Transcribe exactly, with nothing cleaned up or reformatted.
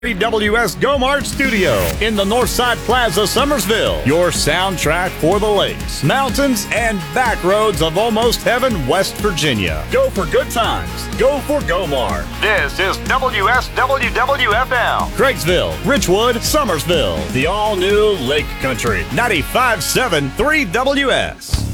W S Gomart Studio in the Northside Plaza, Summersville. Your soundtrack for the lakes, mountains, and back roads of almost heaven, West Virginia. Go for good times. Go for Gomart. This is W S W W F M. Craigsville, Richwood, Summersville. The all-new Lake Country. ninety-five point seven three W S.